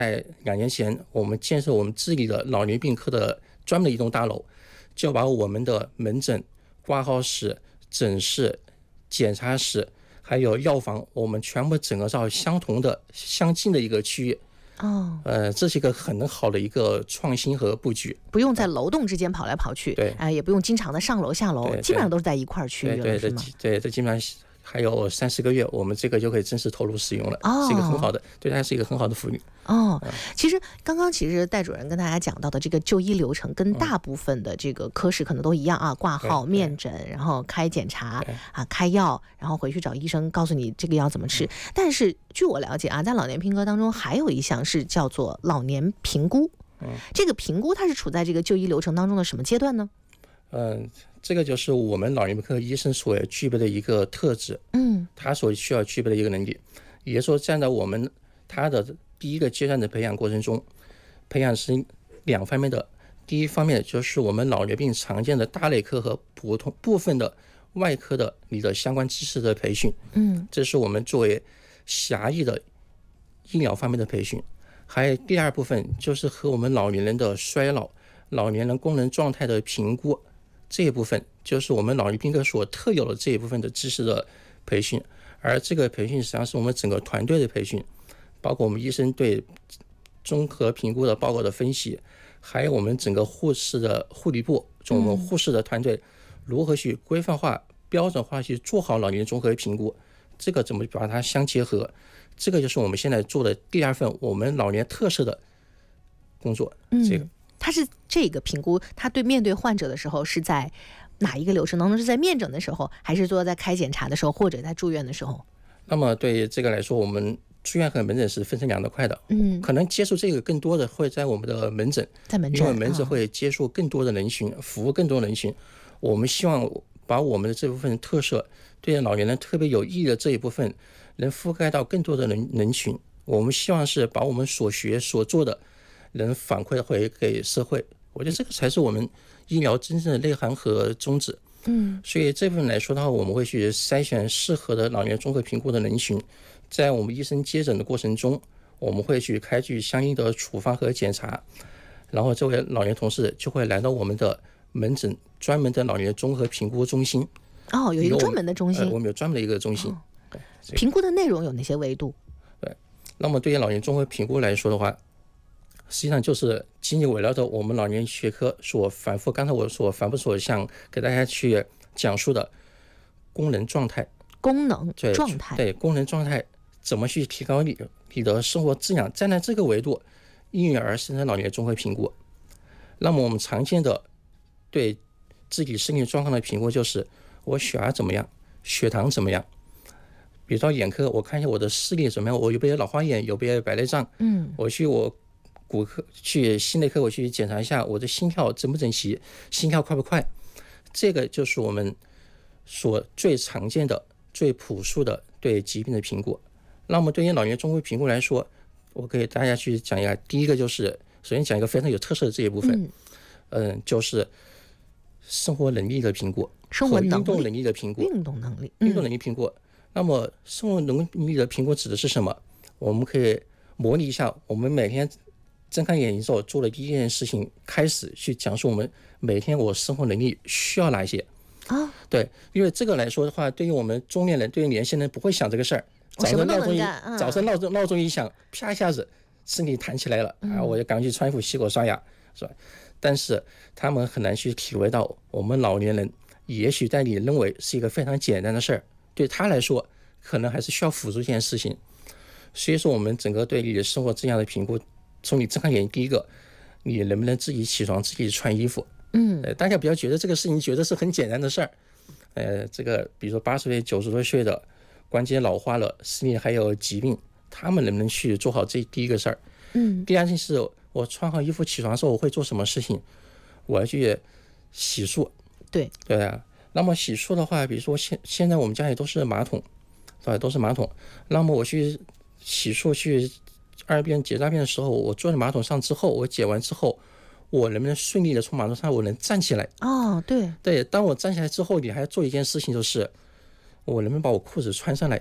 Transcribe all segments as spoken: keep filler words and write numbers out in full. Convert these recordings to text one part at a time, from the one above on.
在两年前，我们建设我们自己的老年病科的专门的一栋大楼，就把我们的门诊、挂号室、诊室、检查室还有药房，我们全部整合到相同的、相近的一个区域。 哦， 呃，这是一个很好的一个创新和布局， 不用在楼栋之间跑来跑去， 对， 哎、呃，也不用经常的上楼下楼，基本上都是在一块区域了， 对对是吗？ 对，这基本上还有三四个月，我们这个就可以正式投入使用了， 哦、 是一个很好的，对大家是一个很好的福利。 哦，其实刚刚其实戴主任跟大家讲到的这个就医流程，跟大部分的这个科室可能都一样啊，挂号、面诊，然后开检查啊，开药，然后回去找医生告诉你这个药怎么吃。但是据我了解啊，在老年评科当中还有一项是叫做老年评估，这个评估它是处在这个就医流程当中的什么阶段呢？ 嗯，这个就是我们老年科医生所具备的一个特质， 嗯， 他所需要具备的一个能力，也就是说，站在我们他的第一个阶段的培养过程中，培养是两方面的。第一方面就是我们老年病常见的大类科和普通部分的外科的你的相关知识的培训， 嗯， 这是我们作为狭义的医疗方面的培训。还有第二部分就是和我们老年人的衰老、老年人功能状态的评估，这一部分就是我们老年病科所特有的这一部分的知识的培训。而这个培训实际上是我们整个团队的培训，包括我们医生对综合评估的报告的分析，还有我们整个护士的护理部，就我们护士的团队如何去规范化、标准化去做好老年综合评估，这个怎么把它相结合，这个就是我们现在做的第二份我们老年特色的工作。这个、 嗯、它是这个评估，它对面对患者的时候是在哪一个流程当中？是在面诊的时候，还是说在开检查的时候，或者在住院的时候？ 那么对这个来说，我们住院和门诊是分成两大块的，嗯，可能接触这个更多的会在我们的门诊， 在门诊， 因为门诊会接触更多的人群，哦、服务更多人群。我们希望把我们的这部分特色，对老年人特别有意义的这一部分，能覆盖到更多的人人群。我们希望是把我们所学所做的，能反馈回给社会。我觉得这个才是我们医疗真正的内涵和宗旨。嗯，所以这部分来说的话，我们会去筛选适合的老年综合评估的人群，在我们医生接诊的过程中，我们会去开具相应的处方和检查，然后这位老年同事就会来到我们的门诊专门的老年综合评估中心。 哦，有一个专门的中心， 呃、我们有专门的一个中心。哦、 评估的内容有哪些维度？ 对，那么对于老年综合评估来说的话，实际上就是紧紧围绕着我们老年学科所反复，刚才我所反复所想给大家去讲述的功能状态， 功能状态， 对，对功能状态怎么去提高你你的生活质量，站在这个维度应运而生的老年综合评估。那么我们常见的对自己身体状况的评估就是我血压怎么样，血糖怎么样。比如说眼科，我看一下我的视力怎么样，我有没有老花眼，有没有白内障。嗯，我去我骨科去心内科，我去检查一下我的心跳整不整齐，心跳快不快。这个就是我们所最常见的、最朴素的对疾病的评估。那么对于老年综合评估来说，我给大家去讲一下。第一个就是首先讲一个非常有特色的这一部分，嗯、呃，就是生活能力的评估， 生活能力、 运动能力的评估， 运动能力、 嗯、运动能力评估。那么生活能力的评估指的是什么？我们可以模拟一下，我们每天睁开眼睛之后做的第一件事情，开始去讲述我们每天我生活能力需要哪些啊？对，因为这个来说的话，对于我们中年人，对于年轻人不会想这个事儿。早上闹钟一、嗯、早上闹钟闹钟一响，啪一下子身体弹起来了、嗯、啊！我就赶快去穿衣服、洗口、刷牙，是吧？但是他们很难去体会到，我们老年人也许在你认为是一个非常简单的事儿，对他来说可能还是需要辅助一件事情。所以说，我们整个对你的生活质量的评估，从你睁开眼，第一个，你能不能自己起床、自己穿衣服？嗯，呃、大家不要觉得这个事情觉得是很简单的事儿。呃，这个比如说八十岁、九十多岁的关节老化了，视力还有疾病，他们能不能去做好这第一个事儿？嗯，第二件事，我穿好衣服起床的时候，我会做什么事情？我要去洗漱。 对对啊。那么洗漱的话，比如说现现在我们家里都是马桶，是吧？都是马桶。那么我去洗漱去二便解大便的时候，我坐在马桶上之后，我解完之后，我能不能顺利的从马桶上我能站起来？ 哦，对对，当我站起来之后，你还要做一件事情，就是我能不能把我裤子穿上来？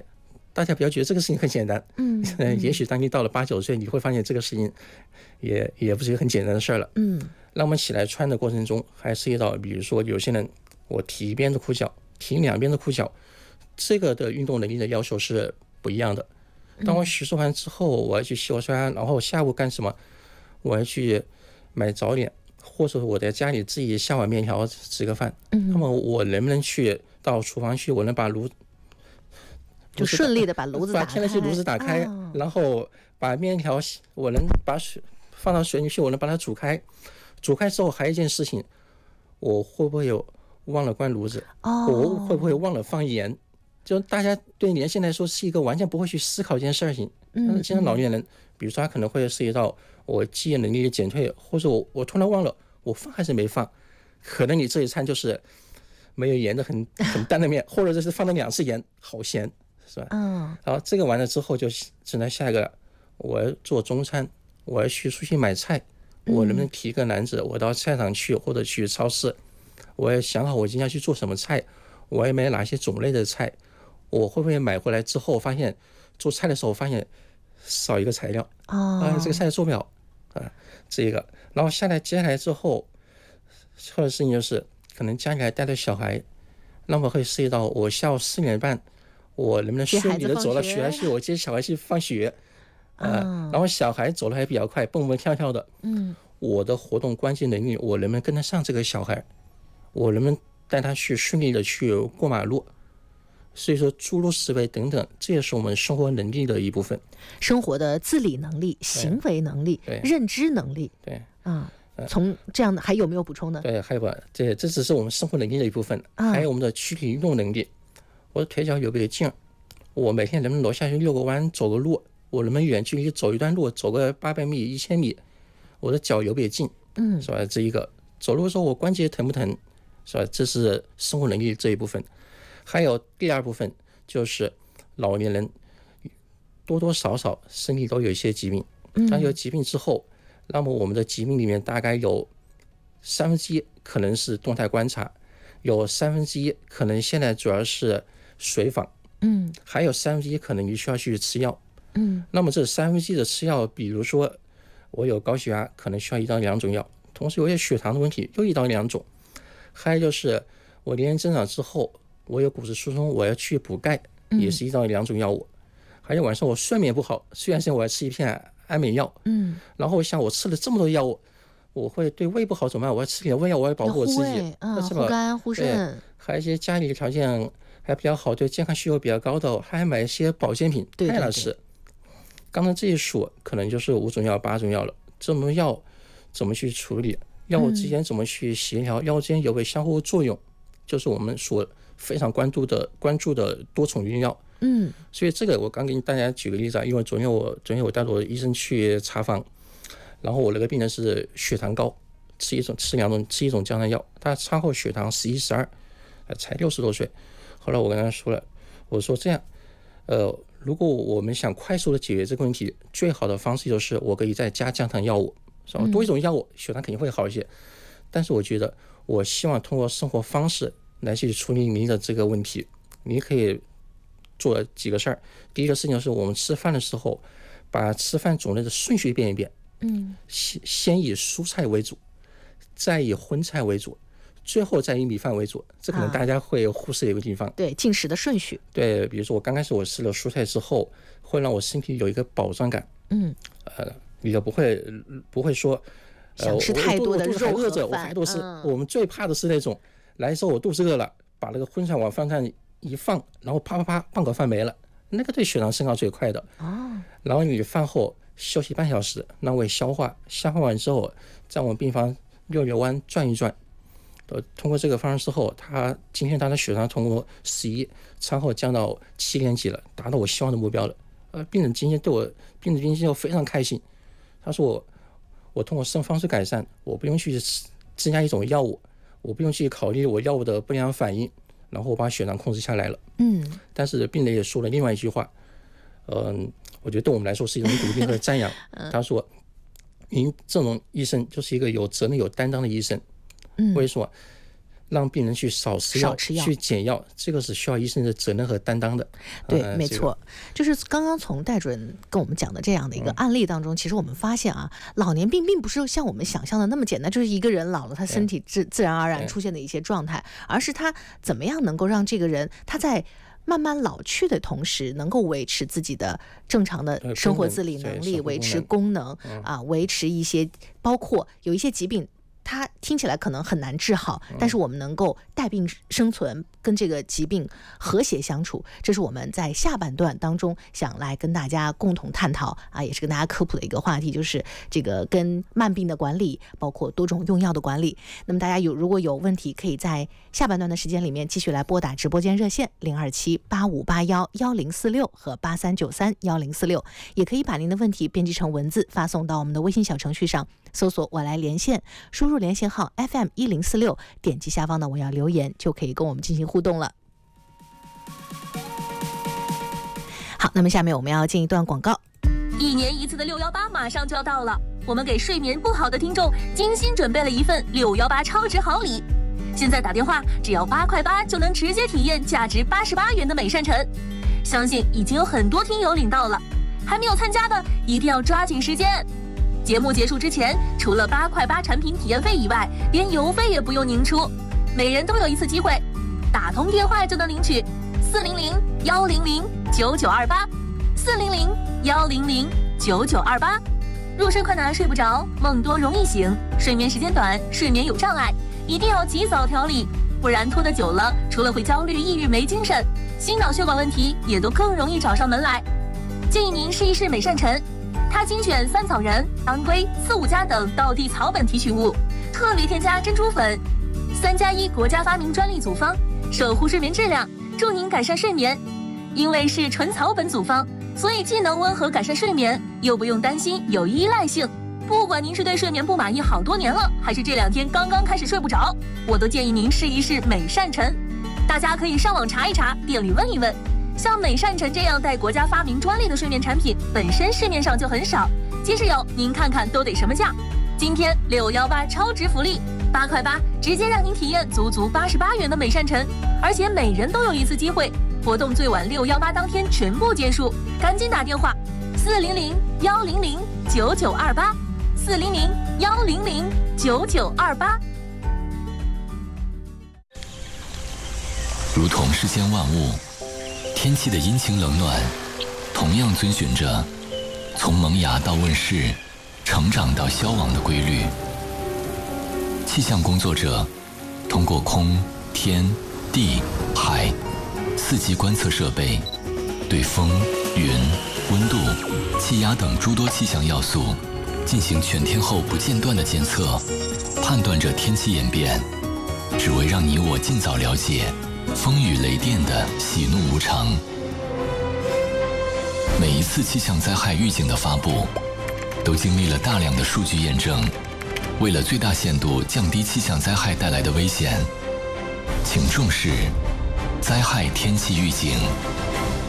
大家不要觉得这个事情很简单， 嗯，嗯也许当你到了八九岁，你会发现这个事情也也不是一个很简单的事儿了。 嗯， 那我们起来穿的过程中，还涉及到，比如说有些人我提一边的裤脚，提两边的裤脚，这个的运动能力的要求是不一样的。当我洗漱完之后，我要去洗手刷，然后下午干什么？我要去买早点，或者我在家里自己下碗面条吃个饭。 嗯， 那么我能不能去到厨房去？我能把炉就顺利的把炉子打把开， 天然气炉子打开， 哦然后把面条我能把水放到水里去，我能把它煮开。煮开之后还有一件事情，我会不会有忘了关炉子？ 哦， 我会不会忘了放盐？就大家对年轻人来说是一个完全不会去思考一件事情。但是现在老年人，比如说他可能会涉及到我记忆能力的减退，或者我我突然忘了我放还是没放，可能你这一餐就是没有盐的很很淡的面，或者就是放了两次盐，好咸，是吧？ 嗯， 然后这个完了之后就只能下一个，我要做中餐，我要去出去买菜，我能不能提个篮子，我到菜场去或者去超市，我要想好我今天要去做什么菜，我要买哪些种类的菜，我会不会买回来之后发现做菜的时候发现少一个材料， 哦， 啊，这个菜做不了啊，这一个，然后下来接下来之后，后的事情就是可能家里还带着小孩，那么会涉及到我下午四点半，我能不能顺利的走到学校去，我接小孩去放学，呃，然后小孩走的还比较快，蹦蹦跳跳的， 嗯， 我的活动关键能力，我能不能跟得上这个小孩，我能不能带他去顺利的去过马路？所以说，诸如此类等等，这也是我们生活能力的一部分， 生活的自理能力、行为能力、认知能力。 对， 啊，从这样的还有没有补充的？ 对，还有吧，这这只是我们生活能力的一部分，还有我们的躯体运动能力。我的腿脚有没有劲儿？我每天能不能楼下去遛个弯、走个路？我能不能远距离走一段路，走个八百米、一千米？我的脚有没有劲？ 嗯， 是吧？这一个走路的时候我关节疼不疼？是吧？这是生活能力这一部分。还有第二部分就是老年人多多少少身体都有一些疾病，当有疾病之后，那么我们的疾病里面大概有三分之一可能是动态观察，有三分之一可能现在主要是随访， 嗯， 还有三分之一可能你需要去吃药， 嗯， 那么这三分之一的吃药，比如说我有高血压，可能需要一到两种药，同时有些血糖的问题又一到两种，还有就是我年龄增长之后，我有骨质疏松，我要去补钙，也是一到两种药物。还有晚上我睡眠不好，虽然是我要吃一片安眠药， 嗯， 然后像我吃了这么多药物，我会对胃不好怎么办？我要吃点胃药，我要保护我自己， 嗯， 是护肝护肾。 还有一些家里的条件还比较好，对健康需求比较高的，还买一些保健品， 对那是。刚才这一数可能就是五种药、八种药了，这么药怎么去处理？药物之间怎么去协调？药物之间有没有相互作用？就是我们所非常关注的关注的多重用药。 嗯， 所以这个我刚给大家举个例子啊，因为昨天我昨天我带着我的医生去查房，然后我那个病人是血糖高，吃一种吃两种吃一种降糖药，他餐后血糖十一十二，才六十多岁。后来我跟他说了，我说这样，呃，如果我们想快速的解决这个问题，最好的方式就是我可以再加降糖药物，是吧？多一种药物，血糖肯定会好一些。但是我觉得，我希望通过生活方式来去处理您的这个问题。你可以做几个事儿。第一个事情是我们吃饭的时候，把吃饭种类的顺序变一变。 嗯， 先先以蔬菜为主，再以荤菜为主，最后再以米饭为主。这可能大家会忽视的一个地方。 啊、对，进食的顺序。 对，比如说我刚开始我吃了蔬菜之后，会让我身体有一个饱胀感。 嗯， 呃，你就不会不会说。 想吃太多的肉和饭， 饿着我还都是、嗯、我们最怕的是那种来时候我肚子饿了，把那个荤菜往饭上一放，然后啪啪啪半口饭没了，那个对血糖升高最快的。 哦， 然后你饭后休息半小时，让胃消化，消化完之后，在我们病房遛遛弯转一转。呃，通过这个方式之后，他今天他的血糖通过十一餐后降到七点几了，达到我希望的目标了。呃，病人今天对我，病人今天就非常开心，他说我。我通过生活方式改善，我不用去增加一种药物，我不用去考虑我药物的不良反应，然后我把血糖控制下来了。 嗯， 但是病人也说了另外一句话，嗯，我觉得对我们来说是一种鼓励和赞扬。他说：“您这种医生就是一个有责任、有担当的医生。” 嗯， 为什么？ 让病人去少吃药、 吃药去减药，这个是需要医生的责任和担当的。 对， 呃、 没错、这个，就是刚刚从戴主任跟我们讲的这样的一个案例当中，嗯、其实我们发现啊，老年病并不是像我们想象的那么简单，就是一个人老了，他身体自自然而然出现的一些状态，而是他怎么样能够让这个人他在慢慢老去的同时，能够维持自己的正常的生活自理能力，维持功能、嗯、啊，维持一些，包括有一些疾病。它听起来可能很难治好，但是我们能够带病生存，跟这个疾病和谐相处，这是我们在下半段当中想来跟大家共同探讨啊，也是跟大家科普的一个话题，就是这个跟慢病的管理，包括多种用药的管理。那么大家有如果有问题，可以在下半段的时间里面继续来拨打直播间热线零二七八五八幺幺零四六和八三九三幺零四六，也可以把您的问题编辑成文字发送到我们的微信小程序上，搜索我来连线，输入连线号 F M 一零四六，点击下方的我要留言，就可以跟我们进行互动了。好，那么下面我们要进一段广告。 一年一次的六一八马上就要到了，我们给睡眠不好的听众精心准备了一份六一八超值好礼。现在打电话只要八块八就能直接体验价值八十八元的美善晨，相信已经有很多听友领到了，还没有参加的一定要抓紧时间。节目结束之前，除了八块八产品体验费以外，连邮费也不用您出，每人都有一次机会，打通电话就能领取四零零幺零零九九二八，四零零幺零零九九二八。入睡困难睡不着，梦多容易醒，睡眠时间短，睡眠有障碍，一定要及早调理，不然拖得久了，除了会焦虑、抑郁、没精神，心脑血管问题也都更容易找上门来。建议您试一试美善晨。它精选三草仁、当归、四五加等道地草本提取物，特别添加珍珠粉，三加一国家发明专利组方，守护睡眠质量，助您改善睡眠。因为是纯草本组方，所以既能温和改善睡眠，又不用担心有依赖性。不管您是对睡眠不满意好多年了，还是这两天刚刚开始睡不着，我都建议您试一试美善晨。大家可以上网查一查，店里问一问。像美善晨这样带国家发明专利的睡眠产品，本身市面上就很少，即使有，您看看都得什么价？今天六一八超值福利，八块八直接让您体验足足八十八元的美善晨，而且每人都有一次机会，活动最晚六一八当天全部结束，赶紧打电话四零零幺零零九九二八，四零零幺零零九九二八。 如同世间万物，天气的阴晴冷暖，同样遵循着从萌芽到问世、成长到消亡的规律。气象工作者通过空、天、地、海四级观测设备，对风、云、温度、气压等诸多气象要素进行全天候不间断的监测，判断着天气演变，只为让你我尽早了解风雨雷电的喜怒无常。每一次气象灾害预警的发布，都经历了大量的数据验证。为了最大限度降低气象灾害带来的危险，请重视灾害天气预警。